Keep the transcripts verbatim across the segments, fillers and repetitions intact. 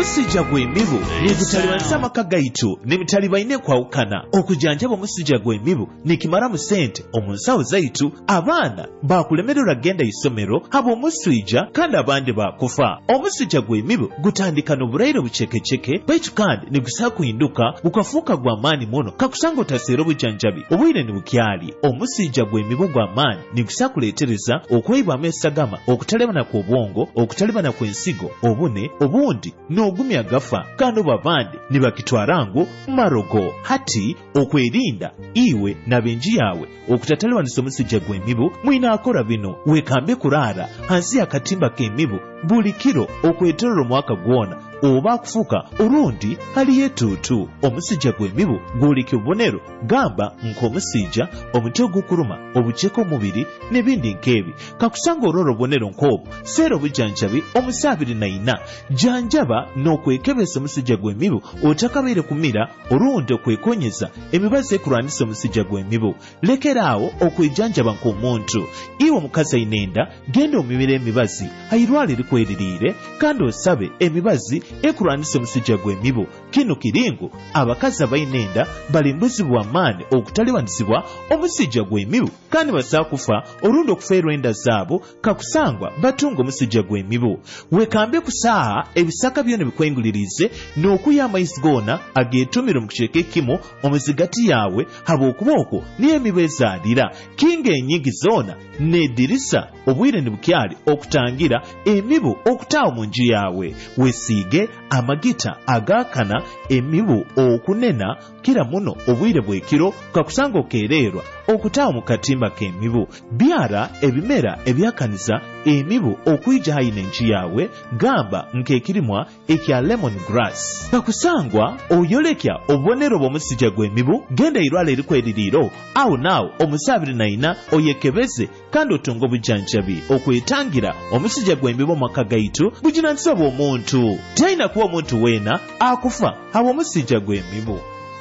omusijja gw'emibu negutalibanisa amaka gaitu ne mutalibaine kwawukana okujanjaba omusijja gw'emibu nikimara mu sente omunsawo zaitu abaana bakulemererwa genda isomero haba omuswijja kandi abandi bakufa. Omusijja gw'emibu gutandika n'obulaire bucekeceke baitu kandi negusaa kuhinduka gukafuuka gwa maani muno kakusanga otaseera obujanjabi obwire ne bukyali. Omusijja gw'emibu gwa maani negusaa kuleetereza okweyibwamu esagama, okutalebana kw'obwongo, okutalebana kw'ensigo, obune obundi n'ogumya gafa kandi obo abandi ne bakitwala ngu marogo. Hati okwerinda iwe n'abenji yawe okutatalewanisa omusijja gw'emibu mwina akora bino: weekambe kuraara hansi y'akatimba k'emibu buli kiro okwetolera omwaka gwona oba akufuuka olundi haliyo etuutu. Omusijja gw'emibu gwoleka obubonero gamba nk'omusijja, omuti ogukuluma, obuceeko omubiri n'ebindi nk'ebi. Kakusanga olwora obubonero nk'obwo seera obujanjabi omusa abiri na ina. Janjaba n'okwekebeza omusijja gw'emibu otakabaire kumira olundi okwekonyeza emibazi ekulwanisa omusijja gw'emibu. Lekeraawo okwejanjaba nk'omuntu. Iwe omukazi ayina enda genda omibira emibazi ayirwale likweririire kandi osabe emibazi ekulwanisa omusijja gw'emibu. Kino kiringo abakazi abayina enda balimbuzibwa amaani okutaliwanisibwa omusijja gw'emibu kandi basaa kufa olundi okufeerwa enda zaabo kakusangwa batunga omusijja gw'emibu. Weekambe ku saaha ebisaka byona bikwengulirize n'okuya amaizi goona ageetumire mu kicweka ekimu omuzigati yawe haba okuba okwo niyo emibu ezaalira. Kinga enyingi zoona n'edirisa obwire ne bukyali okutangira emibu okutaawo mu nju yawe. Weesiige amagita agaakana emibu okunena kira muno obwire bw'ekiro kakusanga okeererwa okutaawo mu katimba k'emibu. Byara ebimera ebyakaniza emibu okuyija hayina enju yawe gamba nk'ekirimwa ekya lemon grass. Kakusangwa oyolekya obubonero bw'omusijja gw'emibu genda irwala erikweririiro awo naawo omusa abiri na ina oyekebeze kandi otunga obujanjabi okwetangira omusijja gw'emibu mu maka gaitu buginanisa bw'omuntu. Talina kuba omuntu weena akufa haba omusijja gw'emibu.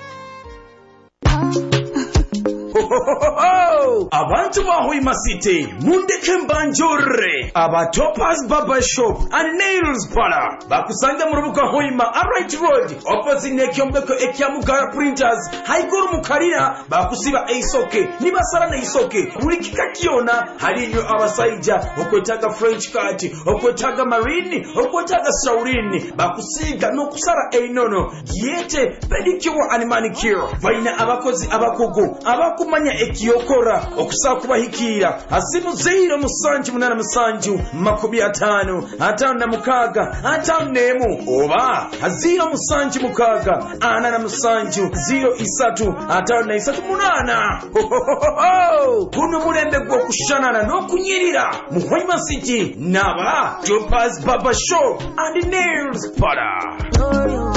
Abantu ba Hoima City mundeke mbanjure aba Topaz Barber Shop and Nails Parlor bakusanga mu rubuga Hoima Right Road opposite n'ekyombeko ekya Mugara Printers haiguru mukarira bakusiba eisoke nibasara na isoke buri kikakiona hariyo abasaija okwetaga French cut okwetaga marine okwetaga saurini bakusiga no kusara einono yete pedicure and manicure vaina abakozi abakugu abakumanya ekiyokora okusa kubahikira asimu zero musanju munana musanju makumi atano atano na mukaga atano nemu oba zero musanju mukaga anana musanju zero isatu atano na isatu munana. Kuno mulembe gwo kushanana n'okunyirira mu Hoima City naba Topaz Barber Shop and Nails Parlor.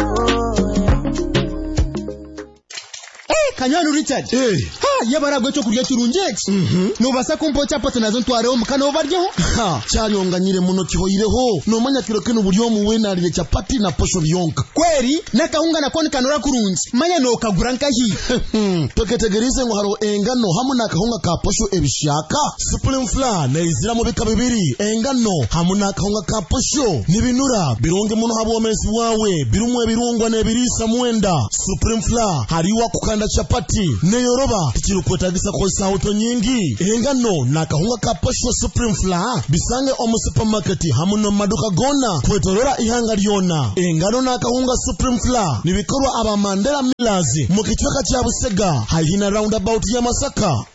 Kanyanu Richard. Eh. Ha, yabara gwecho kurya turunjex. Mhm. No basa kumpocha pote nazo ntware omukano obaryo. Ha, cyanyonganyire muno kihoyireho. No manya kiro kino buryo muwe nalire chapati na posho byonka. Kweri nakahunga nakoni kanora kurunzi. Manya no kagura nkahi. Hmm. Toketegerize ngo haro engano hamwe nakahunga ka posho ebishaka. Supreme Flour na izira mu bika bibiri. Engano hamwe nakahunga ka posho nibinura bironge muno habo omensi wawe birumwe birungwa nebirisa mwenda. Supreme Flour hariwa kukanda chapati ne yoroba tikirukwetagisa kosa auto nyingi. Engano nakahunga ka posho Supreme Flour bisange omu supermarket hamwe no maduka gona kwetorora ihanga lyona. Engano nakahunga Supreme Flour nibikorwa aba Mandela Millers mu kichweka kya Busega hayina roundabout ya Masaka.